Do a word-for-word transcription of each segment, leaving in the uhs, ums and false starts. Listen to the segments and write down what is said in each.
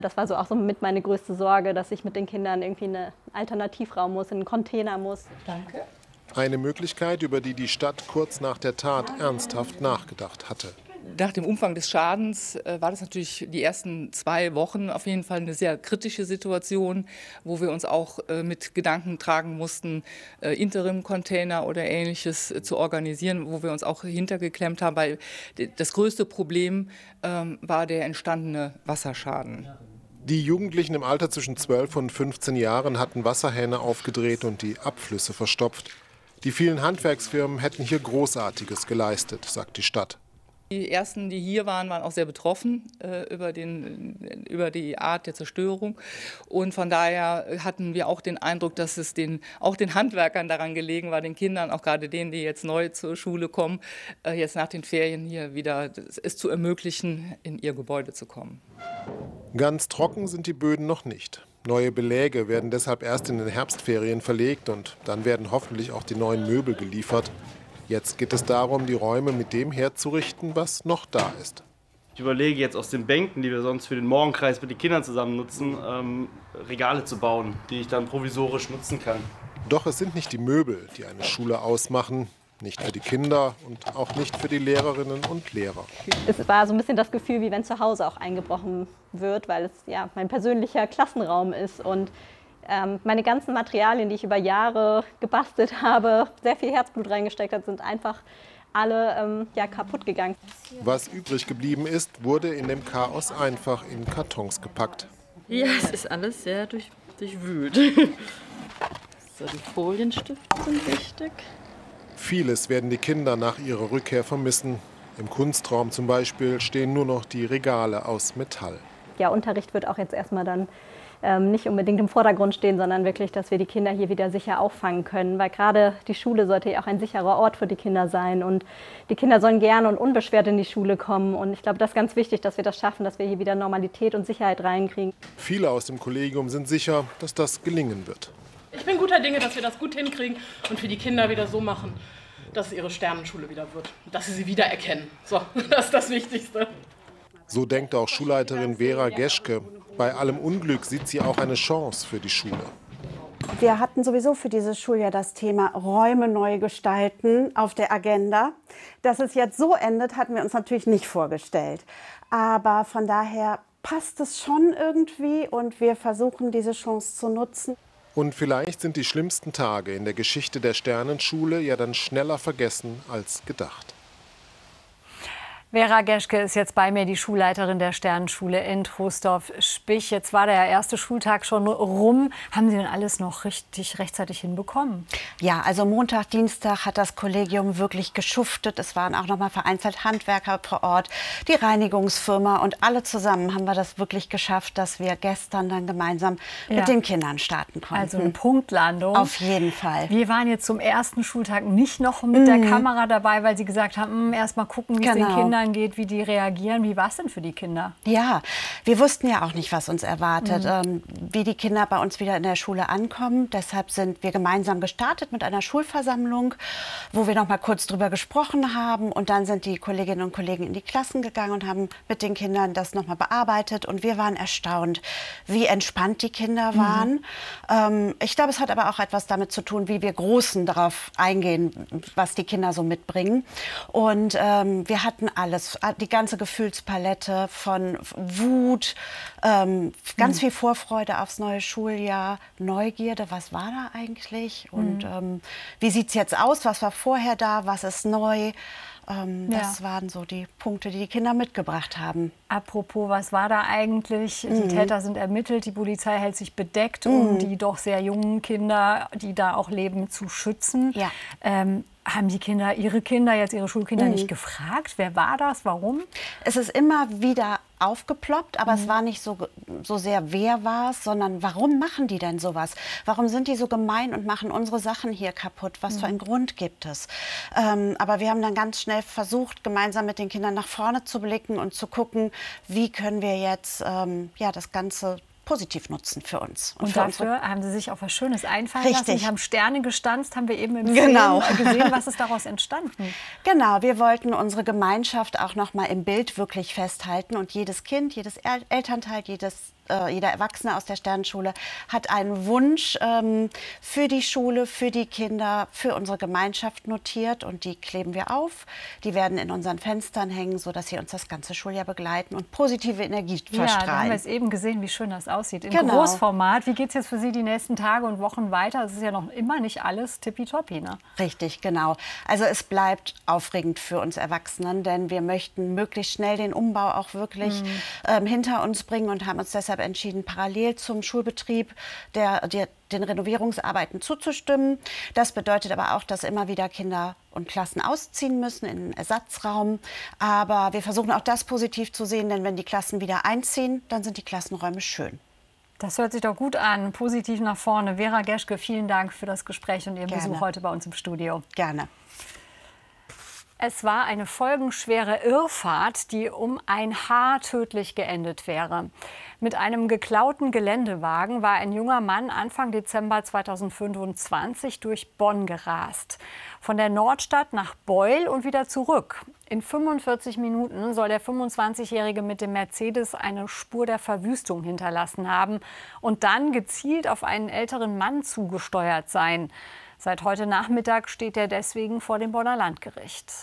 Das war so auch so mit meine größte Sorge, dass ich mit den Kindern irgendwie in einen Alternativraum muss, in einen Container muss. Danke. Eine Möglichkeit, über die die Stadt kurz nach der Tat ernsthaft nachgedacht hatte. Nach dem Umfang des Schadens äh, war das natürlich die ersten zwei Wochen auf jeden Fall eine sehr kritische Situation, wo wir uns auch äh, mit Gedanken tragen mussten, äh, Interim-Container oder Ähnliches äh, zu organisieren, wo wir uns auch hintergeklemmt haben, weil das größte Problem ähm, war der entstandene Wasserschaden. Die Jugendlichen im Alter zwischen zwölf und fünfzehn Jahren hatten Wasserhähne aufgedreht und die Abflüsse verstopft. Die vielen Handwerksfirmen hätten hier Großartiges geleistet, sagt die Stadt. Die ersten, die hier waren, waren auch sehr betroffen äh, über, den, über die Art der Zerstörung. Und von daher hatten wir auch den Eindruck, dass es den, auch den Handwerkern daran gelegen war, den Kindern, auch gerade denen, die jetzt neu zur Schule kommen, äh, jetzt nach den Ferien hier wieder es zu ermöglichen, in ihr Gebäude zu kommen. Ganz trocken sind die Böden noch nicht. Neue Beläge werden deshalb erst in den Herbstferien verlegt und dann werden hoffentlich auch die neuen Möbel geliefert. Jetzt geht es darum, die Räume mit dem herzurichten, was noch da ist. Ich überlege jetzt aus den Bänken, die wir sonst für den Morgenkreis mit den Kindern zusammen nutzen, ähm, Regale zu bauen, die ich dann provisorisch nutzen kann. Doch es sind nicht die Möbel, die eine Schule ausmachen. Nicht für die Kinder und auch nicht für die Lehrerinnen und Lehrer. Es war so ein bisschen das Gefühl, wie wenn zu Hause auch eingebrochen wird, weil es ja mein persönlicher Klassenraum ist. Und ähm, meine ganzen Materialien, die ich über Jahre gebastelt habe, sehr viel Herzblut reingesteckt habe, sind einfach alle ähm, ja, kaputt gegangen. Was übrig geblieben ist, wurde in dem Chaos einfach in Kartons gepackt. Ja, es ist alles sehr durch, durchwühlt. So, die Folienstifte sind wichtig. Vieles werden die Kinder nach ihrer Rückkehr vermissen. Im Kunstraum zum Beispiel stehen nur noch die Regale aus Metall. Ja, Unterricht wird auch jetzt erstmal dann ähm, nicht unbedingt im Vordergrund stehen, sondern wirklich, dass wir die Kinder hier wieder sicher auffangen können. Weil gerade die Schule sollte ja auch ein sicherer Ort für die Kinder sein. Und die Kinder sollen gerne und unbeschwert in die Schule kommen. Und ich glaube, das ist ganz wichtig, dass wir das schaffen, dass wir hier wieder Normalität und Sicherheit reinkriegen. Viele aus dem Kollegium sind sicher, dass das gelingen wird. Ich bin guter Dinge, dass wir das gut hinkriegen und für die Kinder wieder so machen, dass es ihre Sternenschule wieder wird. Dass sie sie wieder erkennen. So, das ist das Wichtigste. So denkt auch Schulleiterin Vera Geschke. Bei allem Unglück sieht sie auch eine Chance für die Schule. Wir hatten sowieso für dieses Schuljahr das Thema Räume neu gestalten auf der Agenda. Dass es jetzt so endet, hatten wir uns natürlich nicht vorgestellt. Aber von daher passt es schon irgendwie und wir versuchen, diese Chance zu nutzen. Und vielleicht sind die schlimmsten Tage in der Geschichte der Sternenschule ja dann schneller vergessen als gedacht. Vera Geschke ist jetzt bei mir, die Schulleiterin der Sternenschule in Troisdorf-Spich. Jetzt war der erste Schultag schon rum. Haben Sie denn alles noch richtig rechtzeitig hinbekommen? Ja, also Montag, Dienstag hat das Kollegium wirklich geschuftet. Es waren auch noch mal vereinzelt Handwerker vor Ort, die Reinigungsfirma und alle zusammen haben wir das wirklich geschafft, dass wir gestern dann gemeinsam Ja. mit den Kindern starten konnten. Also eine Punktlandung. Auf jeden Fall. Wir waren jetzt zum ersten Schultag nicht noch mit der Kamera dabei, weil Sie gesagt haben, erst mal gucken, wie es den Genau. Kindern geht, wie die reagieren. Wie war es denn für die Kinder? Ja, wir wussten ja auch nicht, was uns erwartet, ähm, wie die Kinder bei uns wieder in der Schule ankommen. Deshalb sind wir gemeinsam gestartet mit einer Schulversammlung, wo wir noch mal kurz drüber gesprochen haben. Und dann sind die Kolleginnen und Kollegen in die Klassen gegangen und haben mit den Kindern das noch mal bearbeitet. Und wir waren erstaunt, wie entspannt die Kinder waren. Mhm. Ähm, ich glaube, es hat aber auch etwas damit zu tun, wie wir Großen darauf eingehen, was die Kinder so mitbringen. Und ähm, wir hatten alles. Die ganze Gefühlspalette von Wut, ähm, ganz viel Vorfreude aufs neue Schuljahr, Neugierde, was war da eigentlich und ähm, wie sieht es jetzt aus, was war vorher da, was ist neu. Ähm, Ja. Das waren so die Punkte, die die Kinder mitgebracht haben. Apropos, was war da eigentlich? Die Täter sind ermittelt, die Polizei hält sich bedeckt, um die doch sehr jungen Kinder, die da auch leben, zu schützen. Ja. Ähm, haben die Kinder, ihre Kinder, jetzt ihre Schulkinder, nicht gefragt? Wer war das? Warum? Es ist immer wieder aufgeploppt, aber es war nicht so, so sehr, wer war es, sondern warum machen die denn sowas? Warum sind die so gemein und machen unsere Sachen hier kaputt? Was für einen Grund gibt es? Ähm, aber wir haben dann ganz schnell versucht, gemeinsam mit den Kindern nach vorne zu blicken und zu gucken, wie können wir jetzt ähm, ja, das Ganze positiv nutzen für uns. Und, für dafür haben Sie sich auch was Schönes einfallen Richtig. lassen. Sie haben Sterne gestanzt, haben wir eben im Genau. Film gesehen. Was ist daraus entstanden? Genau, wir wollten unsere Gemeinschaft auch noch mal im Bild wirklich festhalten und jedes Kind, jedes El Elternteil, jedes äh, jeder Erwachsene aus der Sternenschule hat einen Wunsch ähm, für die Schule, für die Kinder, für unsere Gemeinschaft notiert und die kleben wir auf. Die werden in unseren Fenstern hängen, sodass sie uns das ganze Schuljahr begleiten und positive Energie verstrahlen. Ja, da haben wir es eben gesehen, wie schön das aussieht. Im Genau. Großformat. Wie geht es jetzt für Sie die nächsten Tage und Wochen weiter? Es ist ja noch immer nicht alles tippitoppi, ne? Richtig, genau. Also es bleibt aufregend für uns Erwachsenen, denn wir möchten möglichst schnell den Umbau auch wirklich mhm. ähm, hinter uns bringen und haben uns deshalb entschieden, parallel zum Schulbetrieb der, der, den Renovierungsarbeiten zuzustimmen. Das bedeutet aber auch, dass immer wieder Kinder und Klassen ausziehen müssen in den Ersatzraum. Aber wir versuchen auch das positiv zu sehen, denn wenn die Klassen wieder einziehen, dann sind die Klassenräume schön. Das hört sich doch gut an, positiv nach vorne. Vera Geschke, vielen Dank für das Gespräch und Ihren Gerne. Besuch heute bei uns im Studio. Gerne. Es war eine folgenschwere Irrfahrt, die um ein Haar tödlich geendet wäre. Mit einem geklauten Geländewagen war ein junger Mann Anfang Dezember zweitausendfünfundzwanzig durch Bonn gerast. Von der Nordstadt nach Beul und wieder zurück. In fünfundvierzig Minuten soll der fünfundzwanzigjährige mit dem Mercedes eine Spur der Verwüstung hinterlassen haben und dann gezielt auf einen älteren Mann zugesteuert sein. Seit heute Nachmittag steht er deswegen vor dem Bonner Landgericht.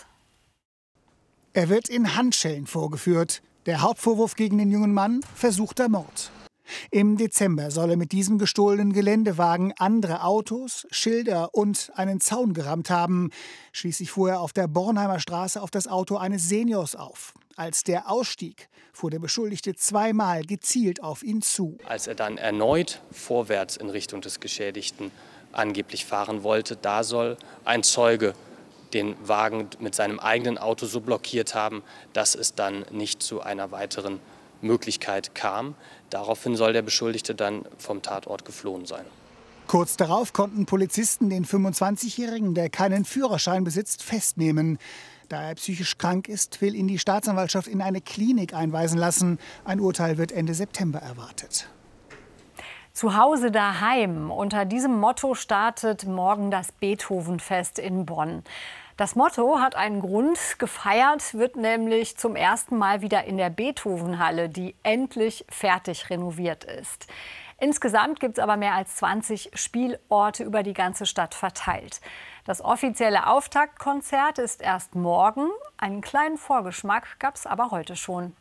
Er wird in Handschellen vorgeführt. Der Hauptvorwurf gegen den jungen Mann: versuchter Mord. Im Dezember soll er mit diesem gestohlenen Geländewagen andere Autos, Schilder und einen Zaun gerammt haben. Schließlich fuhr er auf der Bornheimer Straße auf das Auto eines Seniors auf. Als der ausstieg, fuhr der Beschuldigte zweimal gezielt auf ihn zu. Als er dann erneut vorwärts in Richtung des Geschädigten angeblich fahren wollte, da soll ein Zeuge den Wagen mit seinem eigenen Auto so blockiert haben, dass es dann nicht zu einer weiteren Möglichkeit kam. Daraufhin soll der Beschuldigte dann vom Tatort geflohen sein. Kurz darauf konnten Polizisten den fünfundzwanzigjährigen, der keinen Führerschein besitzt, festnehmen. Da er psychisch krank ist, will ihn die Staatsanwaltschaft in eine Klinik einweisen lassen. Ein Urteil wird Ende September erwartet. Zu Hause daheim. Unter diesem Motto startet morgen das Beethovenfest in Bonn. Das Motto hat einen Grund. Gefeiert wird nämlich zum ersten Mal wieder in der Beethovenhalle, die endlich fertig renoviert ist. Insgesamt gibt es aber mehr als zwanzig Spielorte über die ganze Stadt verteilt. Das offizielle Auftaktkonzert ist erst morgen. Einen kleinen Vorgeschmack gab es aber heute schon.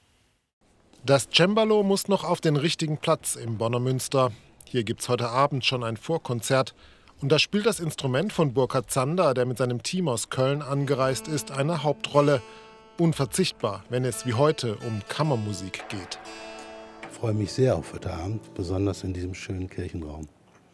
Das Cembalo muss noch auf den richtigen Platz im Bonner Münster. Hier gibt es heute Abend schon ein Vorkonzert. Und da spielt das Instrument von Burkhard Zander, der mit seinem Team aus Köln angereist ist, eine Hauptrolle. Unverzichtbar, wenn es wie heute um Kammermusik geht. Ich freue mich sehr auf heute Abend, besonders in diesem schönen Kirchenraum,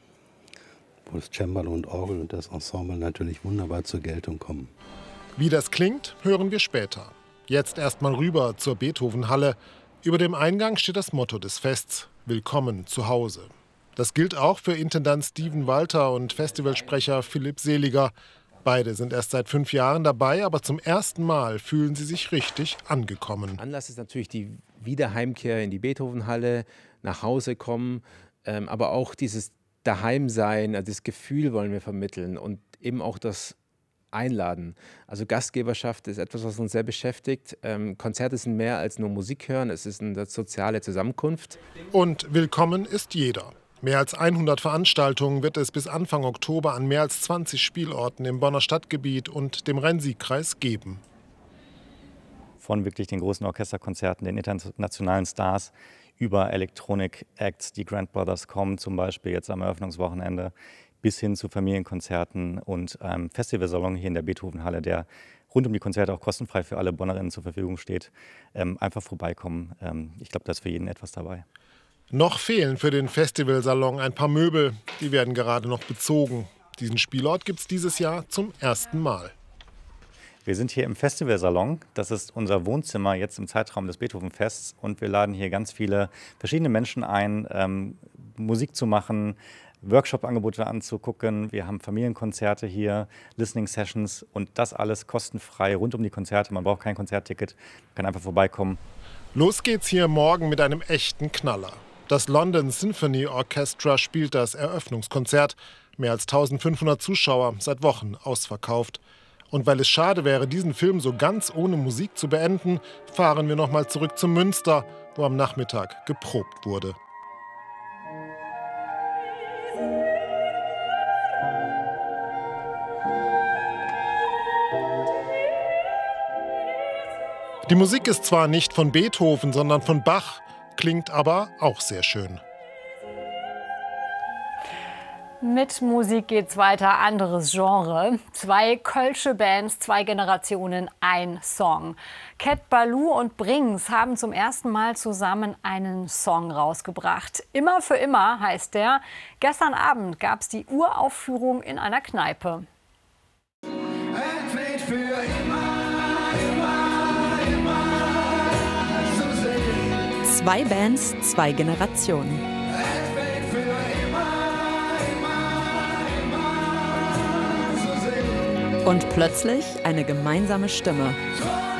wo das Cembalo und Orgel und das Ensemble natürlich wunderbar zur Geltung kommen. Wie das klingt, hören wir später. Jetzt erst mal rüber zur Beethovenhalle. Über dem Eingang steht das Motto des Fests: Willkommen zu Hause. Das gilt auch für Intendant Steven Walter und Festivalsprecher Philipp Seliger. Beide sind erst seit fünf Jahren dabei, aber zum ersten Mal fühlen sie sich richtig angekommen. Anlass ist natürlich die Wiederheimkehr in die Beethovenhalle, nach Hause kommen, ähm, aber auch dieses Daheimsein, also das Gefühl wollen wir vermitteln und eben auch das Einladen. Also Gastgeberschaft ist etwas, was uns sehr beschäftigt. Ähm, Konzerte sind mehr als nur Musik hören, es ist eine soziale Zusammenkunft. Und willkommen ist jeder. Mehr als hundert Veranstaltungen wird es bis Anfang Oktober an mehr als zwanzig Spielorten im Bonner Stadtgebiet und dem Rhein-Sieg-Kreis geben. Von wirklich den großen Orchesterkonzerten, den internationalen Stars, über Electronic Acts, die Grand Brothers kommen, zum Beispiel jetzt am Eröffnungswochenende, bis hin zu Familienkonzerten und einem Festivalsalon hier in der Beethovenhalle, der rund um die Konzerte auch kostenfrei für alle Bonnerinnen zur Verfügung steht. Ähm, einfach vorbeikommen. Ähm, ich glaube, da ist für jeden etwas dabei. Noch fehlen für den Festivalsalon ein paar Möbel. Die werden gerade noch bezogen. Diesen Spielort gibt es dieses Jahr zum ersten Mal. Wir sind hier im Festivalsalon. Das ist unser Wohnzimmer jetzt im Zeitraum des Beethovenfests. Und wir laden hier ganz viele verschiedene Menschen ein, ähm, Musik zu machen, Workshop-Angebote anzugucken. Wir haben Familienkonzerte hier, Listening-Sessions und das alles kostenfrei rund um die Konzerte. Man braucht kein Konzertticket, man kann einfach vorbeikommen. Los geht's hier morgen mit einem echten Knaller. Das London Symphony Orchestra spielt das Eröffnungskonzert. Mehr als eintausendfünfhundert Zuschauer, seit Wochen ausverkauft. Und weil es schade wäre, diesen Film so ganz ohne Musik zu beenden, fahren wir noch mal zurück zum Münster, wo am Nachmittag geprobt wurde. Die Musik ist zwar nicht von Beethoven, sondern von Bach, klingt aber auch sehr schön. Mit Musik geht's weiter, anderes Genre. Zwei kölsche Bands, zwei Generationen, ein Song. Cat Ballou und Brings haben zum ersten Mal zusammen einen Song rausgebracht. Immer für immer heißt der. Gestern Abend gab's die Uraufführung in einer Kneipe. Zwei Bands, zwei Generationen. Und plötzlich eine gemeinsame Stimme.